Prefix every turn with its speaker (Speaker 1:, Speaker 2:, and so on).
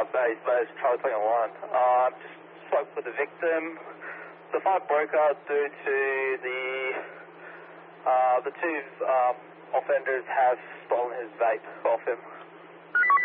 Speaker 1: Base, Charlie 21. Just spoke with the victim. The fight broke out due to the two offenders have stolen his vape off him.